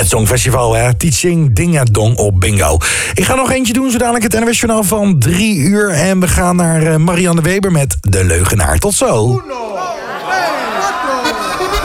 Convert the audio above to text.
Het Songfestival, hè? Teaching Dingadong op bingo. Ik ga nog eentje doen, zo dadelijk het NOS Journaal van 3 uur. En we gaan naar Marianne Weber met De Leugenaar. Tot zo.